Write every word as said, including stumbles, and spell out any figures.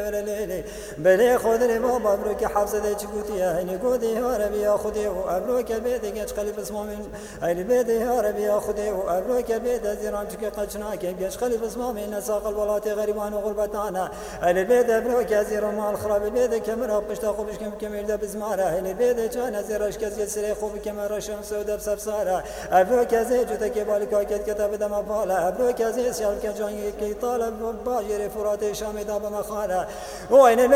بله خود ری بابا ابرو که حفظ ده چکوتی اینی گودی ها ربیا خودی و ابرو که بیده گچ خلیف اسمامین اینی بیده ها ربیا خودی و ابرو که بیده زیران چکه قچنا که گچ خلیف اسمامین نساق الولات غریبان و غربتانا اینی بیده ابرو که زیران مال خراب بیده که مرا پشتا خوبش کم کمیر ده بزماره اینی بیده چان زیرش که زیر سری خوب که مرا شمس و دب سبساره ابرو که زیر جوته که بالی کاکت کتاب دم بالا ابرو که زیر شال که جانی که طالب باجر فرات شام داب مخاله و اینی